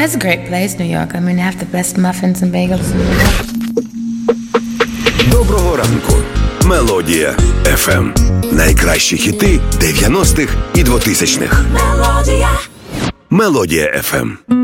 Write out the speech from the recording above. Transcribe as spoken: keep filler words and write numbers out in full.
it's a great place, New York. I mean, they have the best muffins and bagels in the world. Доброго ранку. Мелодія еф ем. Найкращі хіти дев'яностих і двотисячних. Мелодія. Мелодія еф ем.